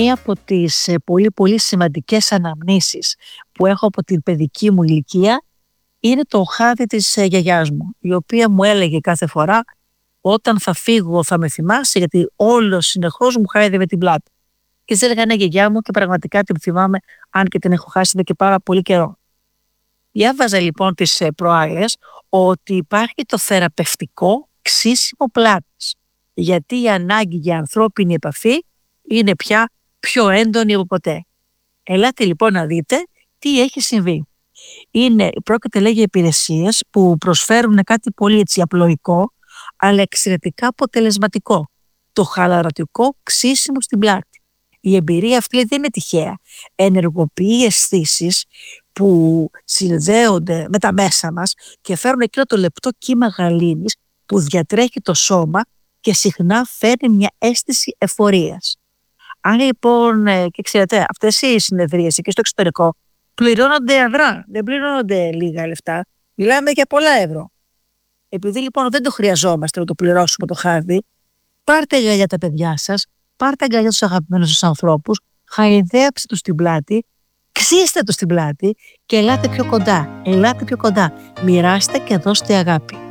μία από τις πολύ πολύ σημαντικές αναμνήσεις που έχω από την παιδική μου ηλικία είναι το χάδι της γιαγιάς μου, η οποία μου έλεγε κάθε φορά όταν θα φύγω θα με θυμάσαι, γιατί όλο συνεχώς μου χάιδευε την πλάτη. Και της έλεγα ναι γιαγιά μου, και πραγματικά την θυμάμαι, αν και την έχω χάσει εδώ και πάρα πολύ καιρό. Διάβαζα λοιπόν τις προάλλες ότι υπάρχει το θεραπευτικό ξύσιμο πλάτης, γιατί η ανάγκη για ανθρώπινη επαφή είναι πια πιο έντονη από ποτέ. Ελάτε λοιπόν να δείτε τι έχει συμβεί. Πρόκειται για υπηρεσίες που προσφέρουν κάτι πολύ έτσι απλοϊκό, αλλά εξαιρετικά αποτελεσματικό. Το χαλαρωτικό ξύσιμο στην πλάτη. Η εμπειρία αυτή δεν είναι τυχαία. Ενεργοποιεί αισθήσεις που συνδέονται με τα μέσα μας και φέρουν εκείνο το λεπτό κύμα γαλήνης που διατρέχει το σώμα και συχνά φέρνει μια αίσθηση εφορίας. Αν λοιπόν, και ξέρετε, αυτές οι συνεδρίες και στο εξωτερικό πληρώνονται αδρά, δεν πληρώνονται λίγα λεφτά, μιλάμε για πολλά ευρώ. Επειδή λοιπόν δεν το χρειαζόμαστε να το πληρώσουμε το χάδι, πάρτε αγκαλιά τα παιδιά σας, πάρτε αγκαλιά τους αγαπημένους σας ανθρώπους, χαϊδέψτε τους στην πλάτη, ξύστε τους στην πλάτη και ελάτε πιο κοντά, μοιράστε και δώστε αγάπη.